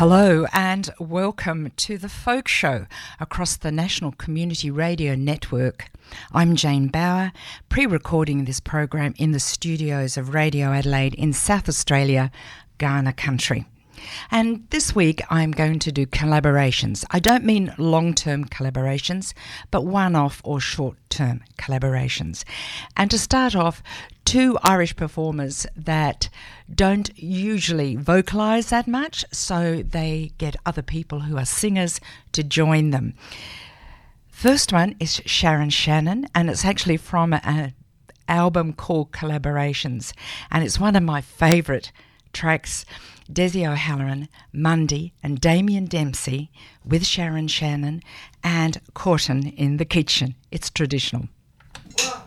Hello and welcome to the Folk Show across the National Community Radio Network. I'm Jane Bauer, pre-recording this program in the studios of Radio Adelaide in South Australia, Kaurna country. And this week I'm going to do collaborations. I don't mean long-term collaborations, but one-off or short-term collaborations. And to start off, two Irish performers that don't usually vocalise that much, so they get other people who are singers to join them. First one is Sharon Shannon, and it's actually from an album called Collaborations, and it's one of my favourite tracks. Desi O'Halloran, Mundy and Damien Dempsey with Sharon Shannon and Corton in the kitchen. It's traditional.